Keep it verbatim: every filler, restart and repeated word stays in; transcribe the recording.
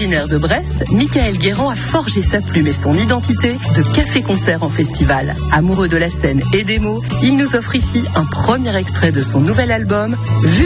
Originaire de Brest, Michael Guérand a forgé sa plume et son identité de café-concert en festival. Amoureux de la scène et des mots, il nous offre ici un premier extrait de son nouvel album, Vu